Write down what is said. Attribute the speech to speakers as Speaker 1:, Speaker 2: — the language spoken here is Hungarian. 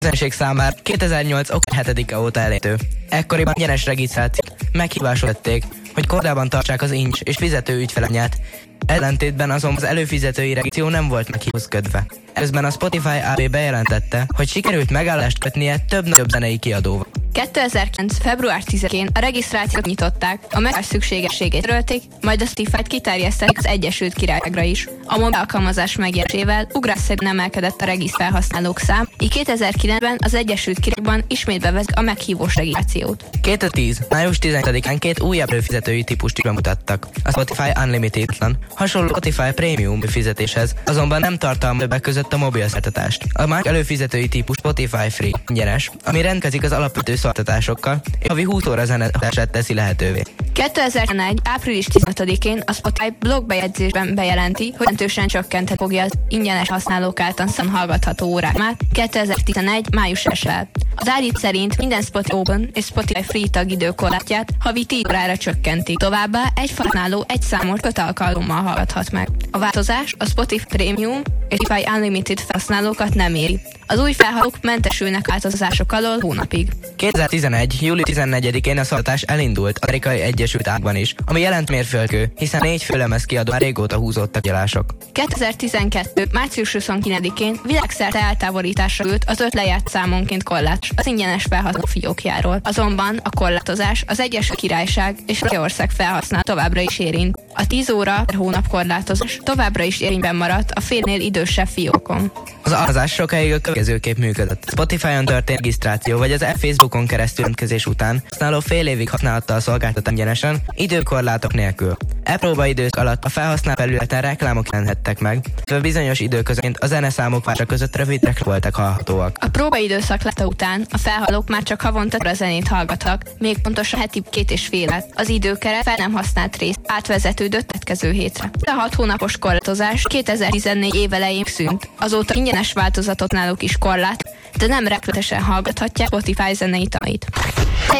Speaker 1: közönség számára 2008. október 7-e óta elérhető. Ekkoriban ingyenes regisztrációt meghívásra tették, hogy kordában tartsák az incs és fizető ügyfelemnyát. Ellentétben azonban az előfizetői regisztráció nem volt meghívóhoz kötve. Közben a Spotify AB bejelentette, hogy sikerült megállást kötnie több nagyobb zenei kiadóval.
Speaker 2: 2009. február 10-én a regisztrációt nyitották, a megállás szükségességét törölték, majd a Spotify-t kiterjesztették az Egyesült Királyságra is. A mobil alkalmazás megjelenésével ugrásszerűen emelkedett a regisztrált felhasználók szám, így 2009-ben az Egyesült Királyságban ismét bevezetik a meghívós regisztrációt.
Speaker 1: 2010. május 17-án két újabb előfizetői típust is bemutattak. A Spotify Unlimited plan hasonló Spotify Premium fizetéshez, azonban nem tartalmaz többek között a mobil szolgáltatást. A másik előfizetői típus Spotify Free ingyenes, ami rendelkezik az alapvető szolgáltatásokkal, és havi 20 óra zenehallgatását teszi lehetővé.
Speaker 2: 2011. április 15-én a Spotify blogbejegyzésben bejelenti, hogy jelentősen csökkenteni fogja az ingyenes használók által hallgatható órámát 2011. május 1-től. Az állít szerint minden Spotify Open és Spotify Free tag időkorlátját havi 10 órára csökkenti. Továbbá egy felhasználó egy számos kötalkalommal hallgathat meg. A változás a Spotify Premium és Spotify Unlimited felhasználókat nem éri. Az új felhasználók mentesülnek változások alól hónapig. 2011.
Speaker 1: július 14-én a szolgáltatás elindult az Amerikai Egyesült Államokban is, ami jelent mérföldkő, hiszen 4 főlemez kiadó már régóta húzódtak tárgyalások.
Speaker 2: 2012. március 29-én világszerte eltávolításra ült az 5 lejárt számonként korlát az ingyenes felhasználó fiókjáról. Azonban a korlátozás az Egyesült Királyság és Franciaország felhasználó továbbra is érint. A 10 óra per hónap korlátozás továbbra is érvényben maradt a félnél idősebb fiókon.
Speaker 1: Az alkalmazás sokáig a következőképp működött. Spotify-on történt regisztráció vagy az Facebookon keresztül jelentkezés után használó fél évig használhatta a szolgáltatást ingyenesen, időkorlátok nélkül. Próbaidőszak alatt a felhasználó felületen reklámok jelenhettek meg, bizonyos időközönként a zeneszámok vása között rövid reklámok voltak hallhatóak.
Speaker 2: A próbaidőszak lete után a felhasználók már csak havonta a zenét hallgattak, még pontosan heti 2,5. Az időkeret fel nem használt rész átvezetődött következő hétre. A 6 hónapos korlátozás 2014 év elején szűnt. Azóta ingyenes változatot náluk is korlát, de nem rettenetesen hallgathatják Spotify zenei tanait.